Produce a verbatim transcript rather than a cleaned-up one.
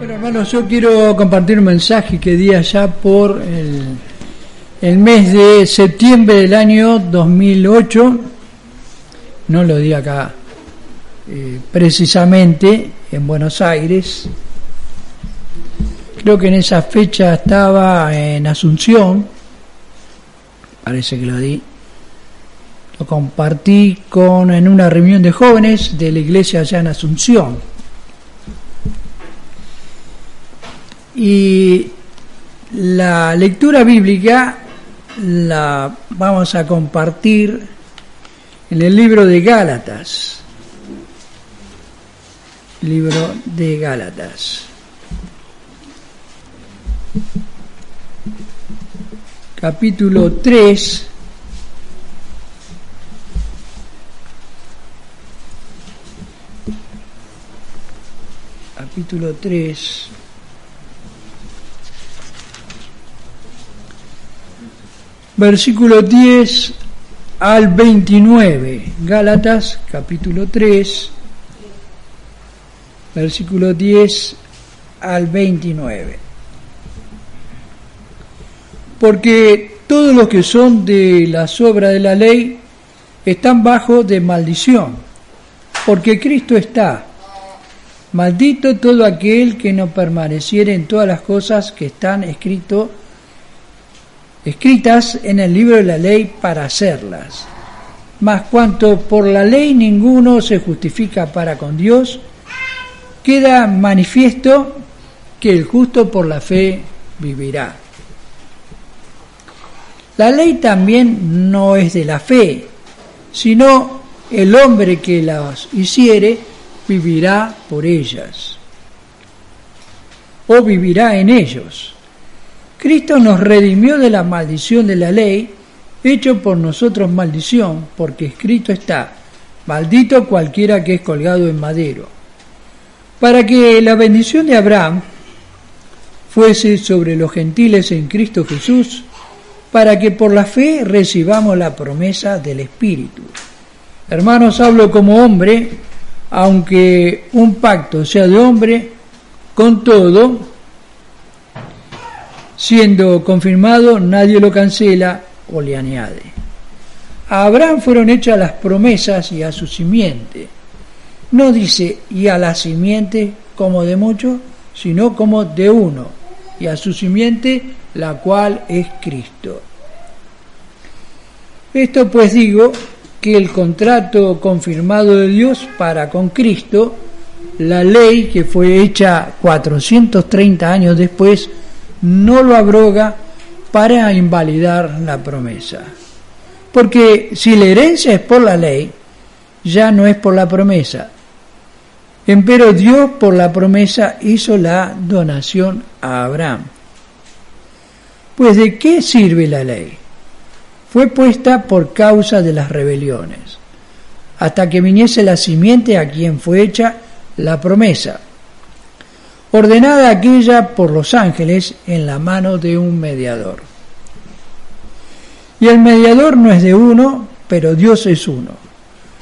Bueno, hermanos, yo quiero compartir un mensaje que di allá por el, el mes de septiembre del año dos mil ocho. No lo di acá eh, precisamente en Buenos Aires. Creo que en esa fecha estaba en Asunción. Parece que lo di. Lo compartí con en una reunión de jóvenes de la iglesia allá en Asunción. Y la lectura bíblica la vamos a compartir en el libro de Gálatas. Libro de Gálatas. Capítulo tres. Capítulo tres. Versículo diez al veintinueve. Gálatas, capítulo tres, versículo diez al veintinueve. Porque todos los que son de las obras de la ley están bajo de maldición, porque Cristo está. Maldito todo aquel que no permaneciere en todas las cosas que están escrito, escritas en el libro de la ley para hacerlas. Mas cuanto por la ley ninguno se justifica para con Dios, queda manifiesto que el justo por la fe vivirá. La ley también no es de la fe, sino el hombre que las hiciere vivirá por ellas, o vivirá en ellos. Cristo nos redimió de la maldición de la ley, hecho por nosotros maldición, porque escrito está: maldito cualquiera que es colgado en madero, para que la bendición de Abraham fuese sobre los gentiles en Cristo Jesús, para que por la fe recibamos la promesa del Espíritu. Hermanos, hablo como hombre, aunque un pacto sea de hombre, con todo, siendo confirmado, nadie lo cancela o le añade. A Abraham fueron hechas las promesas y a su simiente. No dice y a la simiente como de muchos, sino como de uno, y a su simiente, la cual es Cristo. Esto pues digo, que el contrato confirmado de Dios para con Cristo, la ley que fue hecha cuatrocientos treinta años después, no lo abroga para invalidar la promesa. Porque si la herencia es por la ley, ya no es por la promesa. Empero Dios por la promesa hizo la donación a Abraham. Pues ¿de qué sirve la ley? Fue puesta por causa de las rebeliones, hasta que viniese la simiente a quien fue hecha la promesa, ordenada aquella por los ángeles en la mano de un mediador. Y el mediador no es de uno, pero Dios es uno.